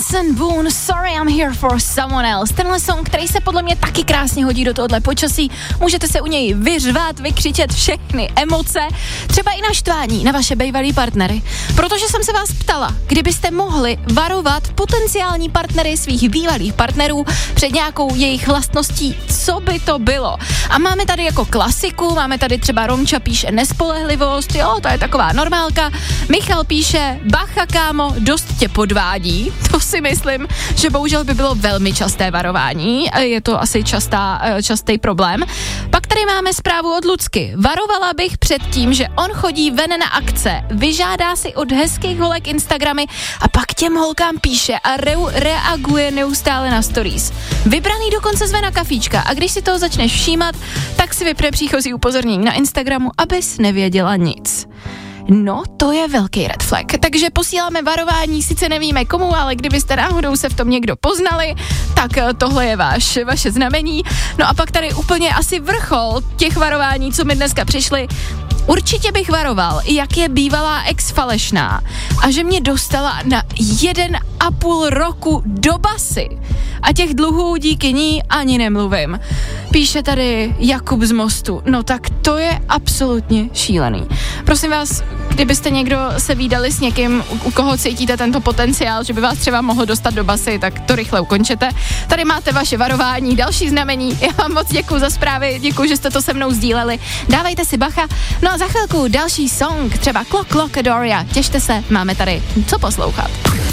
Jason Boone, Sorry I'm Here for Someone Else. Tenhle song, který se podle mě taky krásně hodí do tohohle počasí. Můžete se u něj vyřvat, vykřičet všechny emoce, třeba i naštvání na vaše bývalý partnery. Protože jsem se vás ptala, kdybyste mohli varovat potenciální partnery svých bývalých partnerů před nějakou jejich vlastností, co by to bylo? A máme tady jako klasiku, máme tady třeba Romča píše nespolehlivost, jo, to je taková normálka. Michal píše, bacha kámo, dost tě podvádí. To si myslím, že bohužel by bylo velmi časté varování, je to asi častý problém. Pak tady máme zprávu od Lucky. Varovala bych před tím, že on chodí ven na akce, vyžádá si od hezkých holek Instagramy a pak těm holkám píše a reaguje neustále na stories. Vybraný dokonce zve na kafíčka a když si toho začneš všímat, tak si vypne příchozí upozornění na Instagramu, abys nevěděla nic. No, to je velký red flag. Takže posíláme varování, sice nevíme komu, ale kdybyste náhodou se v tom někdo poznali, tak tohle je vaše znamení. No a pak tady úplně asi vrchol těch varování, co mi dneska přišly. Určitě bych varoval, jak je bývalá ex falešná a že mě dostala na 1,5 roku do basy. A těch dluhů díky ní ani nemluvím. Píše tady Jakub z Mostu. No tak to je absolutně šílený. Prosím vás, kdybyste někdo se vídali s někým, u koho cítíte tento potenciál, že by vás třeba mohl dostat do basy, tak to rychle ukončete. Tady máte vaše varování, další znamení. Já vám moc děkuju za zprávy, děkuju, že jste to se mnou sdíleli. Dávejte si bacha. No a za chvilku další song, třeba Clock Doria. Těšte se, máme tady co poslouchat.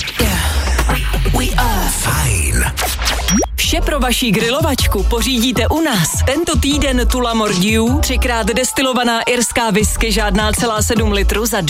Fajn. Vše pro vaši grilovačku pořídíte u nás. Tento týden Tula Mordiu, 3x destilovaná irská whisky žádná celá 7 litrů za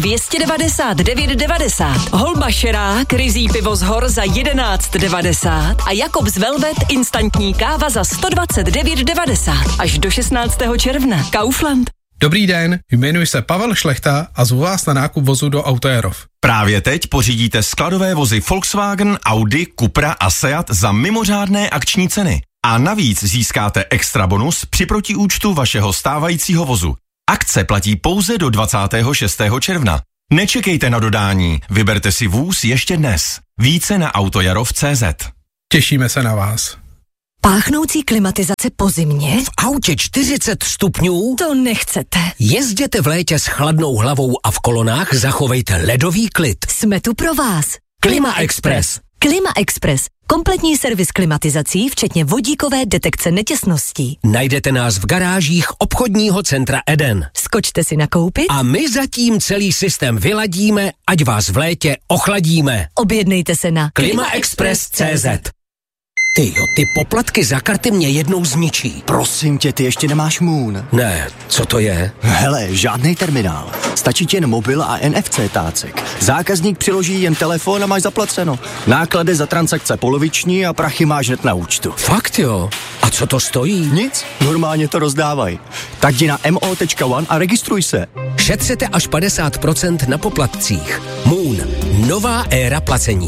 299,90. Holba Šerák, ryzí pivo z hor za 11,90 a Jakobs Velvet instantní káva za 129,90. Až do 16. června. Kaufland. Dobrý den, jmenuji se Pavel Šlechta a zvu vás na nákup vozu do Autoerov. Právě teď pořídíte skladové vozy Volkswagen, Audi, Cupra a Seat za mimořádné akční ceny. A navíc získáte extra bonus při protiúčtu vašeho stávajícího vozu. Akce platí pouze do 26. června. Nečekejte na dodání, vyberte si vůz ještě dnes. Více na autojarov.cz. Těšíme se na vás. Páchnoucí klimatizace po zimě? V autě 40 stupňů? To nechcete. Jezděte v létě s chladnou hlavou a v kolonách zachovejte ledový klid. Jsme tu pro vás. Klima Express. Klima Express. Kompletní servis klimatizací, včetně vodíkové detekce netěsností. Najdete nás v garážích obchodního centra Eden. Skočte si nakoupit a my zatím celý systém vyladíme, ať vás v létě ochladíme. Objednejte se na klimaexpress.cz. Tyjo, ty poplatky za karty mě jednou zničí. Prosím tě, ty ještě nemáš Moon. Ne, co to je? Hele, žádný terminál. Stačí ti jen mobil a NFC tácek. Zákazník přiloží jen telefon a máš zaplaceno. Náklady za transakce poloviční a prachy máš hned na účtu. Fakt jo? A co to stojí? Nic, normálně to rozdávají. Tak jdi na mo.one a registruj se. Šetřete až 50% na poplatcích. Moon. Nová éra placení.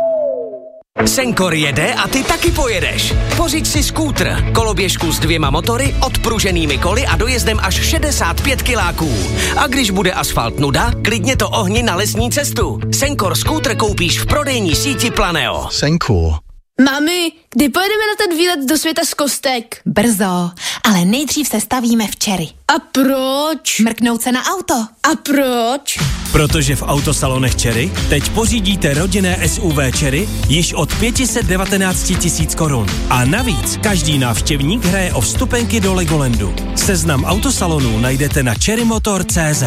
Senkor jede a ty taky pojedeš. Pořiď si skútr, koloběžku s 2 motory, odpruženými koly a dojezdem až 65 kiláků. A když bude asfalt nuda, klidně to ohni na lesní cestu. Senkor skútr koupíš v prodejní síti Planeo. Senkor. Mami, kdy pojedeme na ten výlet do světa z kostek? Brzo, ale nejdřív se stavíme v Cherry. A proč? Mrknout se na auto. A proč? Protože v autosalonech Cherry teď pořídíte rodinné SUV Cherry již od 519 000 korun. A navíc každý návštěvník hraje o vstupenky do Legolandu. Seznam autosalonů najdete na cherrymotor.cz.